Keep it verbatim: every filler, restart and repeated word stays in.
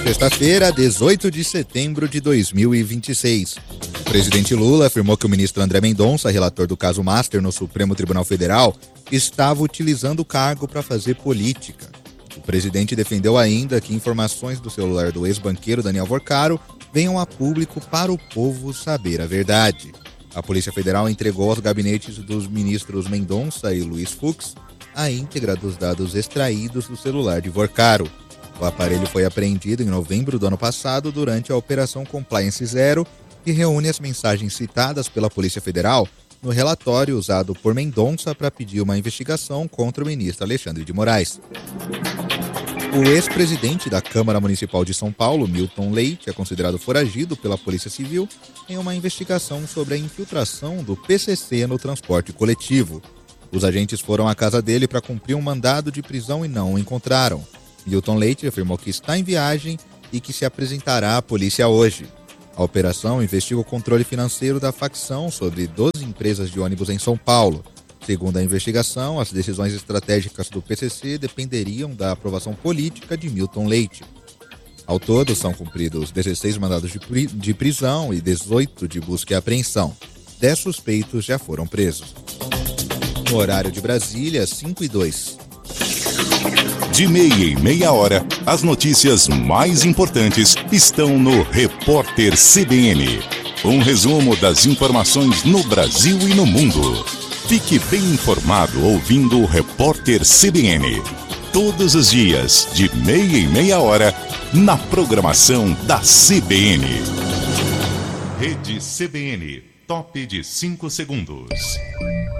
Sexta-feira, dezoito de setembro de dois mil e vinte e seis. O presidente Lula afirmou que o ministro André Mendonça, relator do caso Master no Supremo Tribunal Federal, estava utilizando o cargo para fazer política. O presidente defendeu ainda que informações do celular do ex-banqueiro Daniel Vorcaro venham a público para o povo saber a verdade. A Polícia Federal entregou aos gabinetes dos ministros Mendonça e Luiz Fux a íntegra dos dados extraídos do celular de Vorcaro. O aparelho foi apreendido em novembro do ano passado durante a Operação Compliance Zero, que reúne as mensagens citadas pela Polícia Federal no relatório usado por Mendonça para pedir uma investigação contra o ministro Alexandre de Moraes. O ex-presidente da Câmara Municipal de São Paulo, Milton Leite, é considerado foragido pela Polícia Civil em uma investigação sobre a infiltração do P C C no transporte coletivo. Os agentes foram à casa dele para cumprir um mandado de prisão e não o encontraram. Milton Leite afirmou que está em viagem e que se apresentará à polícia hoje. A operação investiga o controle financeiro da facção sobre doze empresas de ônibus em São Paulo. Segundo a investigação, as decisões estratégicas do P C C dependeriam da aprovação política de Milton Leite. Ao todo, são cumpridos dezesseis mandados de, pri- de prisão e dezoito de busca e apreensão. dez suspeitos já foram presos. No horário de Brasília, cinco e dois. De meia em meia hora, as notícias mais importantes estão no Repórter C B N. Um resumo das informações no Brasil e no mundo. Fique bem informado ouvindo o Repórter C B N. Todos os dias, de meia em meia hora, na programação da C B N. Rede C B N, top de cinco segundos.